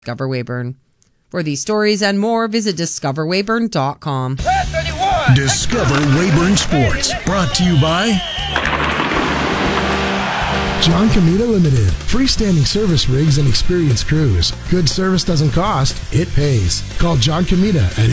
Discover Weyburn. For these stories and more, visit discoverweyburn.com. Discover Weyburn Sports, brought to you by John Comita Limited. Freestanding service rigs and experienced crews. Good service doesn't cost, it pays. Call John Comita at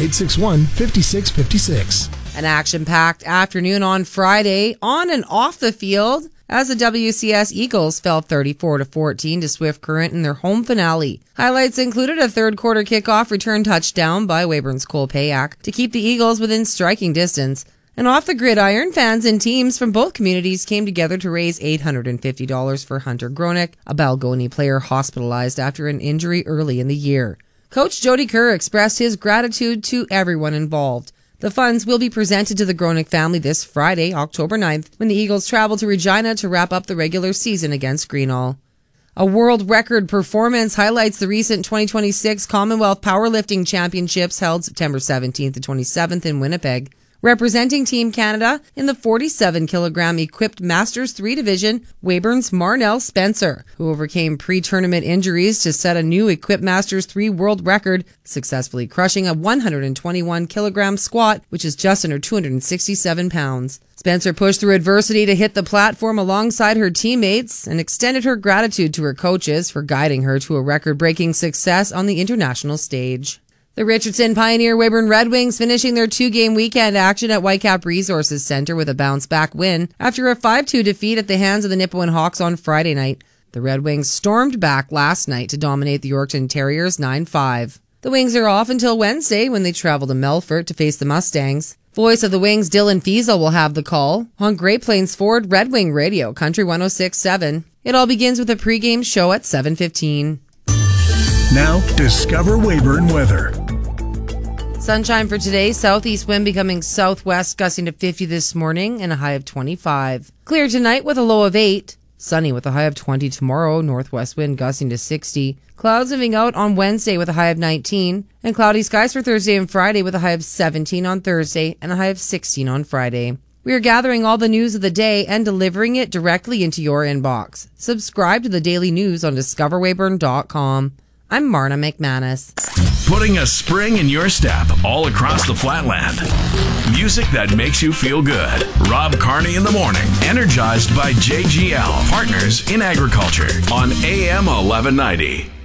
861-5656. An action-packed afternoon on Friday on and off the field as the WCS Eagles fell 34-14 to Swift Current in their home finale. Highlights included a third-quarter kickoff return touchdown by Weyburn's Cole Payak to keep the Eagles within striking distance. And off the gridiron, fans and teams from both communities came together to raise $850 for Hunter Gronick, a Balgoni player hospitalized after an injury early in the year. Coach Jody Kerr expressed his gratitude to everyone involved. The funds will be presented to the Gronick family this Friday, October 9th, when the Eagles travel to Regina to wrap up the regular season against Greenall. A world record performance highlights the recent 2026 Commonwealth Powerlifting Championships held September 17th to 27th in Winnipeg. Representing Team Canada in the 47-kilogram equipped Masters 3 division, Weyburn's Marnell Spencer, who overcame pre-tournament injuries to set a new equipped Masters 3 world record, successfully crushing a 121-kilogram squat, which is just under 267 pounds. Spencer pushed through adversity to hit the platform alongside her teammates and extended her gratitude to her coaches for guiding her to a record-breaking success on the international stage. The Richardson Pioneer Weyburn Red Wings finishing their two-game weekend action at Whitecap Resources Center with a bounce-back win after a 5-2 defeat at the hands of the Nipawin Hawks on Friday night. The Red Wings stormed back last night to dominate the Yorkton Terriers 9-5. The Wings are off until Wednesday when they travel to Melfort to face the Mustangs. Voice of the Wings Dylan Fiesel will have the call on Great Plains Ford Red Wing Radio, Country 106.7. It all begins with a pregame show at 7:15. Now, Discover Weyburn weather. Sunshine for today. Southeast wind becoming southwest, gusting to 50 this morning and a high of 25. Clear tonight with a low of 8. Sunny with a high of 20 tomorrow. Northwest wind gusting to 60. Clouds moving out on Wednesday with a high of 19. And cloudy skies for Thursday and Friday with a high of 17 on Thursday and a high of 16 on Friday. We are gathering all the news of the day and delivering it directly into your inbox. Subscribe to the daily news on discoverweyburn.com. I'm Marna McManus. Putting a spring in your step all across the flatland. Music that makes you feel good. Rob Carney in the morning. Energized by JGL, Partners in Agriculture on AM 1190.